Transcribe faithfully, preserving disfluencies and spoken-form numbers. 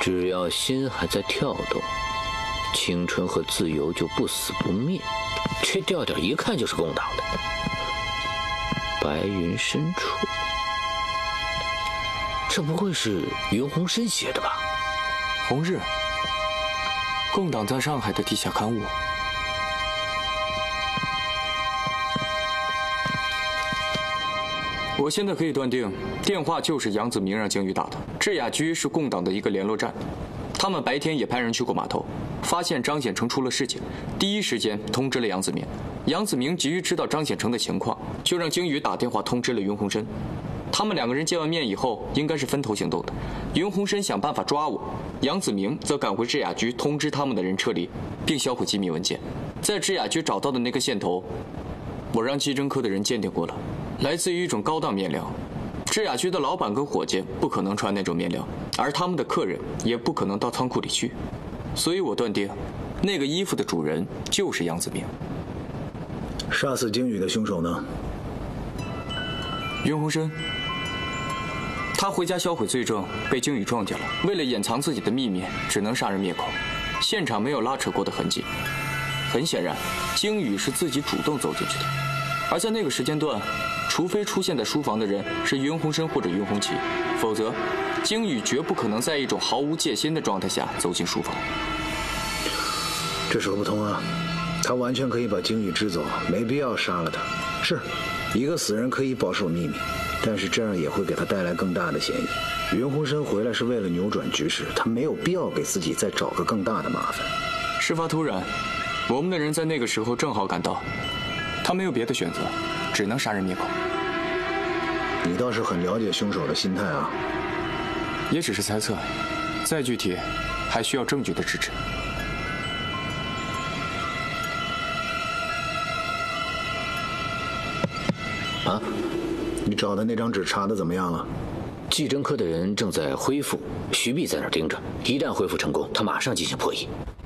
只要心还在跳动，青春和自由就不死不灭。这调调一看就是共党的。白云深处，这不会是云鸿深写的吧？ 红日，共党在上海的地下刊物。我现在可以断定，电话就是杨子明让鲸鱼打的。智雅居是共党的一个联络站，他们白天也派人去过码头，发现张显成出了事情，第一时间通知了杨子明。杨子明急于知道张显成的情况，就让鲸鱼打电话通知了云鸿深。他们两个人见完面以后，应该是分头行动的。云鸿深想办法抓我，杨子明则赶回智雅居通知他们的人撤离，并销毁机密文件。在智雅居找到的那个线头，我让技侦科的人鉴定过了，来自于一种高档面料。智雅居的老板跟伙计不可能穿那种面料，而他们的客人也不可能到仓库里去，所以我断定，那个衣服的主人就是杨子明。 杀死鲸鱼的凶手呢？ 云鸿深。他回家销毁罪证，被鲸鱼撞见了。为了掩藏自己的秘密，只能杀人灭口。现场没有拉扯过的痕迹。很显然，鲸鱼是自己主动走进去的。而在那个时间段，除非出现在书房的人是云鸿深或者云鸿奇，否则，鲸鱼绝不可能在一种毫无戒心的状态下走进书房。 这说不通啊！他完全可以把鲸鱼支走，没必要杀了他。是，一个死人可以保守秘密。但是这样也会给他带来更大的嫌疑。云鸿深回来是为了扭转局势，他没有必要给自己再找个更大的麻烦。 事发突然，我们的人在那个时候正好赶到，他没有别的选择，只能杀人灭口。 你倒是很了解凶手的心态啊。 也只是猜测，再具体，还需要证据的支持。 啊？ 你找的那张纸查的怎么样了？ 技侦科的人正在恢复，徐弼在那儿盯着，一旦恢复成功，他马上进行破译。